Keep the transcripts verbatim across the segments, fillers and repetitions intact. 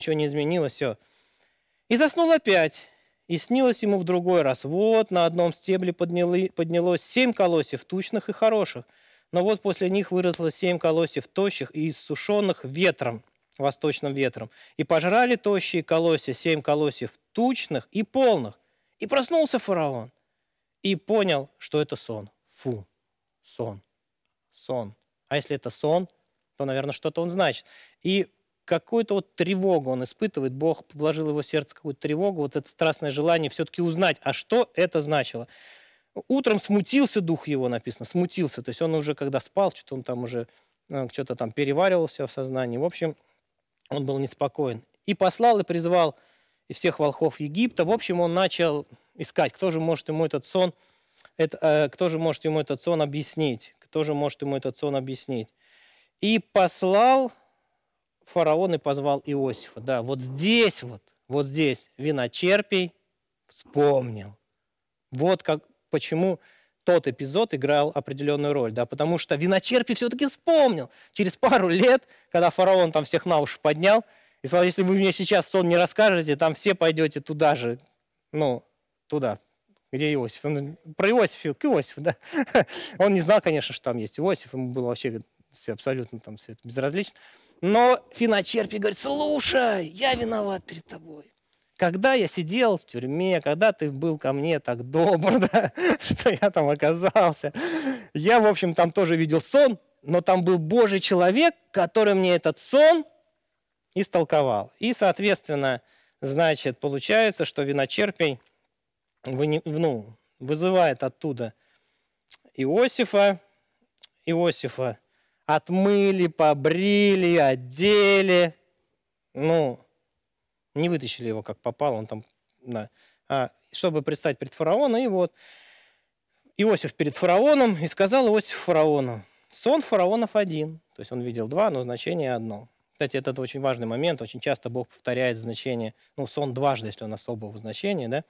ничего не изменилось, все. И заснул опять. И снилось ему в другой раз. Вот на одном стебле подняли, поднялось семь колосьев, тучных и хороших. Но вот после них выросло семь колосьев тощих и иссушенных ветром, восточным ветром. И пожрали тощие колосья, семь колосьев тучных и полных. И проснулся фараон. И понял, что это сон. Фу, сон, сон. А если это сон, то, наверное, что-то он значит. И какую-то вот тревогу он испытывает. Бог вложил в его сердце какую-то тревогу, вот это страстное желание все-таки узнать, а что это значило. Утром смутился дух его, написано, смутился. То есть он уже, когда спал, что-то он там уже э, что-то там переваривался в сознании. В общем, он был неспокоен. И послал, и призвал и всех волхвов Египта. В общем, он начал искать, кто же может ему этот сон, это, э, кто же может ему этот сон объяснить, кто же может ему этот сон объяснить. И послал фараон и позвал Иосифа. Да, вот здесь вот, вот здесь виночерпий вспомнил. Вот как, почему тот эпизод играл определенную роль. Да, потому что виночерпий все-таки вспомнил. Через пару лет, когда фараон там всех на уши поднял, и сказал, если вы мне сейчас сон не расскажете, там все пойдете туда же, ну, туда, где Иосиф. Он, про Иосифа, к Иосифу, да. Он не знал, конечно, что там есть Иосиф, ему было вообще абсолютно там все это безразлично. Но виночерпий говорит, слушай, я виноват перед тобой. Когда я сидел в тюрьме, когда ты был ко мне так добр, да, что я там оказался, я, в общем, там тоже видел сон, но там был Божий человек, который мне этот сон истолковал. И, соответственно, значит, получается, что виночерпий ну, вызывает оттуда Иосифа, Иосифа отмыли, побрили, одели, ну, не вытащили его как попало, он там, да, а, чтобы предстать перед фараоном, и вот Иосиф перед фараоном, и сказал Иосиф фараону, сон фараонов один, то есть он видел два, но значение одно. Кстати, это очень важный момент, очень часто Бог повторяет значение, ну, сон дважды, если он особого значения, да.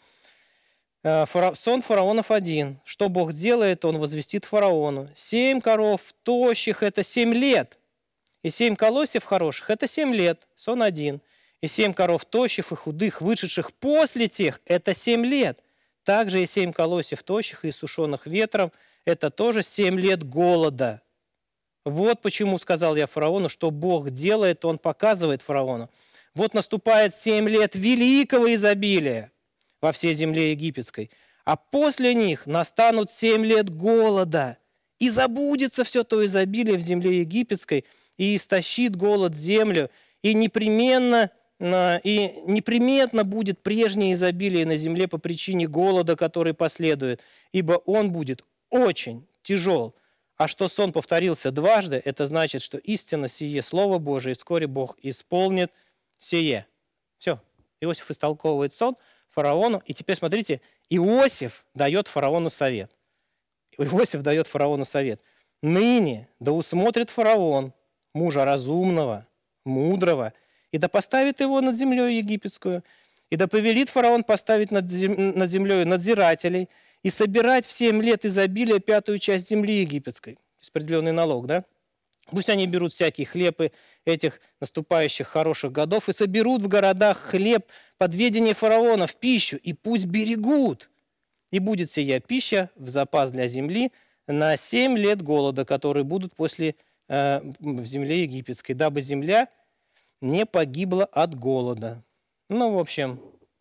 Фара... Сон фараонов один. Что Бог делает, он возвестит фараону. Семь коров тощих – это семь лет. И семь колосьев хороших – это семь лет. Сон один. И семь коров тощих и худых, вышедших после тех – это семь лет. Также и семь колосьев тощих и иссушенных ветром – это тоже семь лет голода. Вот почему сказал я фараону, что Бог делает, он показывает фараону. Вот наступает семь лет великого изобилия во всей земле египетской. А после них настанут семь лет голода, и забудется все то изобилие в земле египетской, и истощит голод землю, и непременно, и неприметно будет прежнее изобилие на земле по причине голода, который последует, ибо он будет очень тяжел. А что сон повторился дважды, это значит, что истинно сие Слово Божие, и вскоре Бог исполнит сие. Все, Иосиф истолковывает сон фараону. И теперь смотрите, Иосиф дает фараону совет. Иосиф дает фараону совет. Ныне да усмотрит фараон мужа разумного, мудрого, и да поставит его над землей египетскую, и да повелит фараон поставить над землей надзирателей и собирать в семь лет изобилия пятую часть земли египетской. То есть определенный налог, да? Пусть они берут всякие хлебы этих наступающих хороших годов и соберут в городах хлеб под ведение фараона в пищу, и пусть берегут. И будет сия пища в запас для земли на семь лет голода, которые будут после э, в земле египетской, дабы земля не погибла от голода. Ну, в общем,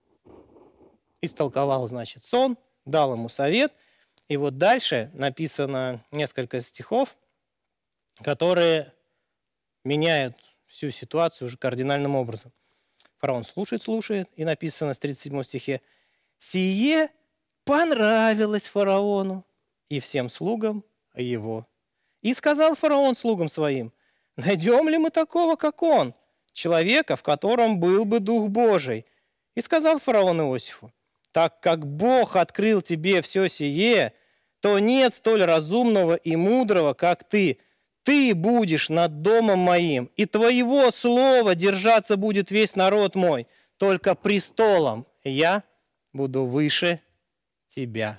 истолковал, значит, сон, дал ему совет. И вот дальше написано несколько стихов, которые меняют всю ситуацию уже кардинальным образом. Фараон слушает, слушает, и написано в тридцать седьмом стихе: «Сие понравилось фараону и всем слугам его. И сказал фараон слугам своим: найдем ли мы такого, как он, человека, в котором был бы Дух Божий? И сказал фараон Иосифу: так как Бог открыл тебе все сие, то нет столь разумного и мудрого, как ты. Ты будешь над домом моим, и твоего слова держаться будет весь народ мой. Только престолом я буду выше тебя».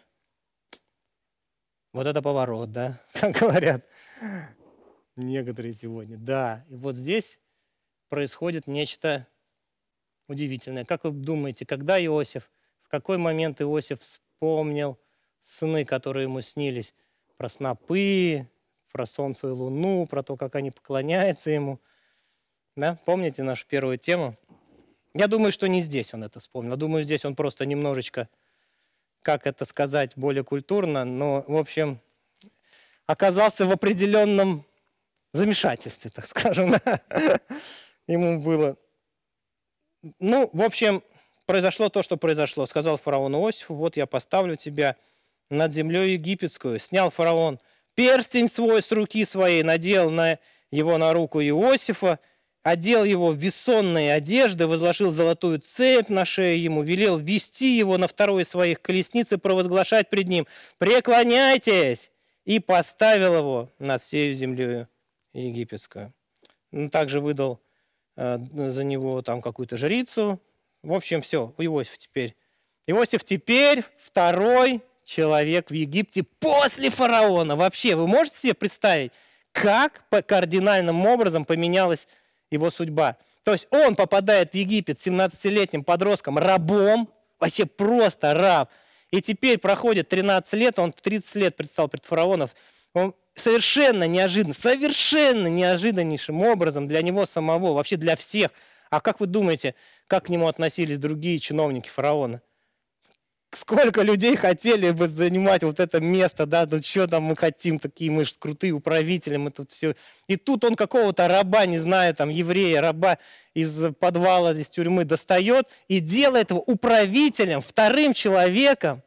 Вот это поворот, да, как говорят некоторые сегодня. Да, и вот здесь происходит нечто удивительное. Как вы думаете, когда Иосиф, в какой момент Иосиф вспомнил сны, которые ему снились? Про снопы, про солнце и луну, про то, как они поклоняются ему. Да? Помните нашу первую тему? Я думаю, что не здесь он это вспомнил. Думаю, здесь он просто немножечко, как это сказать, более культурно, но, в общем, оказался в определенном замешательстве, так скажем. Да? Ему было... Ну, в общем, произошло то, что произошло. Сказал фараон Иосифу: вот я поставлю тебя над землей египетскую. Снял фараон перстень свой с руки своей, надел на его на руку Иосифа, одел его в весонные одежды, возложил золотую цепь на шею ему, велел вести его на второй из своих колесниц и провозглашать пред ним: «Преклоняйтесь!» и поставил его над всей землей египетскую. Ну, также выдал э, за него там какую-то жрицу. В общем, все, Иосиф теперь. Иосиф теперь второй человек в Египте после фараона. Вообще, вы можете себе представить, как по кардинальным образом поменялась его судьба? То есть он попадает в Египет семнадцатилетним подростком, рабом, вообще просто раб. И теперь проходит тринадцать лет, он в тридцать лет предстал пред фараоном. Он совершенно неожиданно, совершенно неожиданнейшим образом для него самого, вообще для всех. А как вы думаете, как к нему относились другие чиновники фараона? Сколько людей хотели бы занимать вот это место, да, ну что там мы хотим, такие мы же крутые управители, мы тут все. И тут он какого-то раба, не знаю, там, еврея, раба из подвала, из тюрьмы достает и делает его управителем, вторым человеком.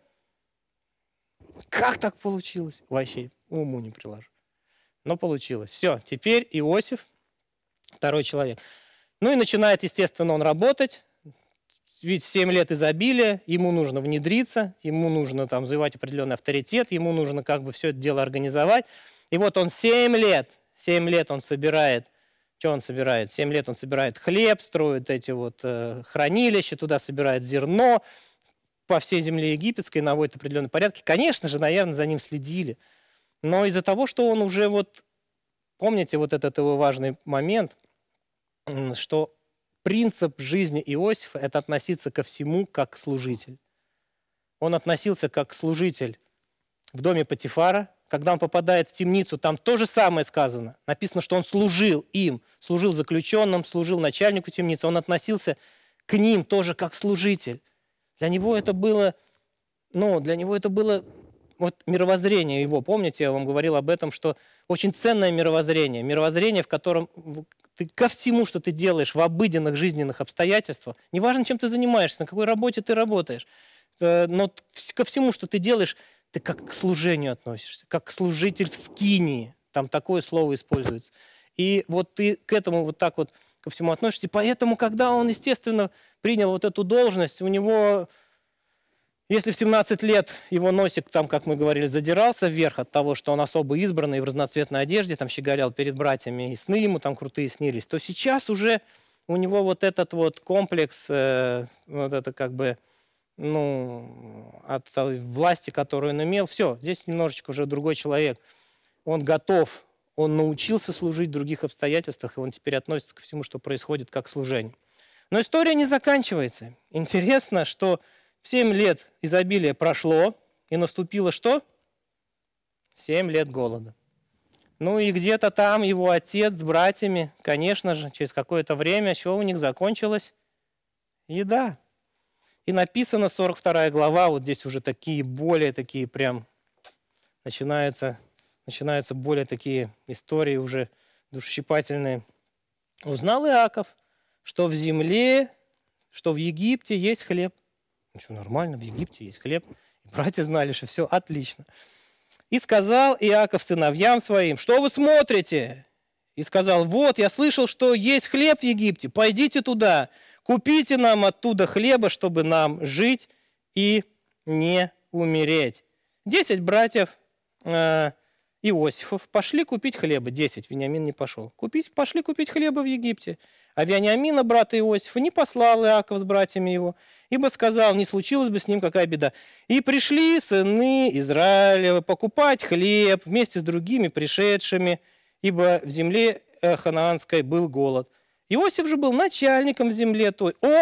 Как так получилось? Вообще уму не приложу. Но получилось. Все, теперь Иосиф, второй человек. Ну и начинает, естественно, он работать. Ведь семь лет изобилия, ему нужно внедриться, ему нужно там завоевать определенный авторитет, ему нужно как бы все это дело организовать. И вот он семь лет, семь лет он собирает, что он собирает? семь лет он собирает хлеб, строит эти вот э, хранилища, туда собирает зерно по всей земле египетской, наводит определенные порядки. Конечно же, наверное, за ним следили. Но из-за того, что он уже вот, помните вот этот его важный момент, что принцип жизни Иосифа – это относиться ко всему как служитель. Он относился как служитель в доме Потифара. Когда он попадает в темницу, там то же самое сказано. Написано, что он служил им, служил заключенным, служил начальнику темницы. Он относился к ним тоже как служитель. Для него это было, ну, для него это было вот мировоззрение его. Помните, я вам говорил об этом, что очень ценное мировоззрение. Мировоззрение, в котором ты ко всему, что ты делаешь в обыденных жизненных обстоятельствах, неважно, чем ты занимаешься, на какой работе ты работаешь, но ко всему, что ты делаешь, ты как к служению относишься, как служитель в скинии. Там такое слово используется. И вот ты к этому вот так вот ко всему относишься. И поэтому, когда он, естественно, принял вот эту должность, у него, если в семнадцать лет его носик, там, как мы говорили, задирался вверх от того, что он особо избранный в разноцветной одежде, там щеголял перед братьями, и сны ему там крутые снились, то сейчас уже у него вот этот вот комплекс, э, вот это как бы, ну, от власти, которую он имел, все, здесь немножечко уже другой человек. Он готов, он научился служить в других обстоятельствах, и он теперь относится ко всему, что происходит, как к служению. Но история не заканчивается. Интересно, что семь лет изобилия прошло, и наступило что? Семь лет голода. Ну и где-то там его отец с братьями, конечно же, через какое-то время, что у них закончилось? Еда. И написано сорок вторая глава, вот здесь уже такие более такие прям, начинаются, начинаются более такие истории уже душещипательные. Узнал Иаков, что в земле, что в Египте есть хлеб. Ну что, нормально, в Египте есть хлеб. И братья знали, что все отлично. И сказал Иаков сыновьям своим: что вы смотрите? И сказал: вот, я слышал, что есть хлеб в Египте, пойдите туда, купите нам оттуда хлеба, чтобы нам жить и не умереть. Десять братьев э, Иосифов пошли купить хлеба. Десять, Вениамин не пошел. Купить, пошли купить хлеба в Египте. А Вениамина, брата Иосифа, не послал Иаков с братьями его, ибо сказал: не случилось бы с ним какая беда. И пришли сыны Израилевы покупать хлеб вместе с другими пришедшими, ибо в земле ханаанской был голод. Иосиф же был начальником в земле той.